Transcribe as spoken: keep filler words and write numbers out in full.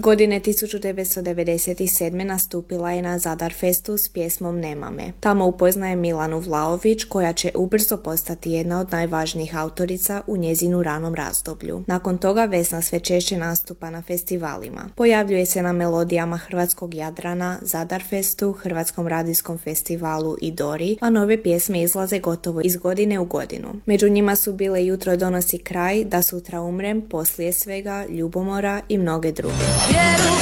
Godine tisuću devetsto devedeset sedme. nastupila je na Zadar Festu s pjesmom Nema me. Tamo upoznaje Milanu Vlaović, koja će ubrzo postati jedna od najvažnijih autorica u njezinu ranom razdoblju. Nakon toga Vesna sve češće nastupa na festivalima. Pojavljuje se na melodijama Hrvatskog Jadrana, Zadar Festu, Hrvatskom radijskom festivalu i Dori, a nove pjesme izlaze gotovo iz godine u godinu. Među njima su bile Jutro donosi kraj, Da sutra umrem, Poslije svega, Ljubomora i mnoge druge.